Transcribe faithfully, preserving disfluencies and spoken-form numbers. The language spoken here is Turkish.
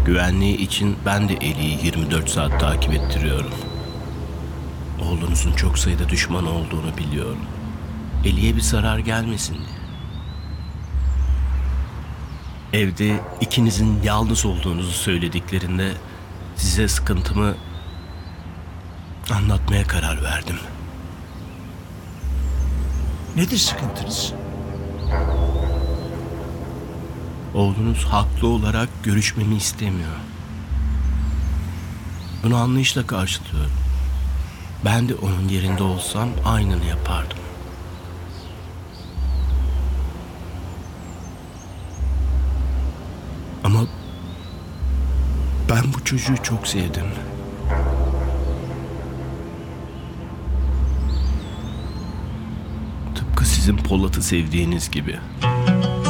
Güvenliği için ben de Eli'yi yirmi dört saat takip ettiriyorum. Oğlunuzun çok sayıda düşman olduğunu biliyorum. Eli'ye bir zarar gelmesin diye. Evde ikinizin yalnız olduğunuzu söylediklerinde size sıkıntımı anlatmaya karar verdim. Nedir sıkıntınız? Oğlunuz haklı olarak görüşmemi istemiyor. Bunu anlayışla karşılıyorum. Ben de onun yerinde olsam aynını yapardım. Ama ben bu çocuğu çok sevdim. Tıpkı sizin Polat'ı sevdiğiniz gibi.